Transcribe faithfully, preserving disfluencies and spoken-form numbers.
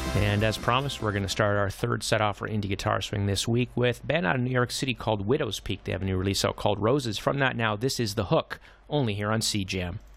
And as promised, we're going to start our third set off for Indie Guitar Swing this week with a band out of New York City called Widow's Peak. They have a new release out called Roses. From that now, this is The Hook, only here on C Jam.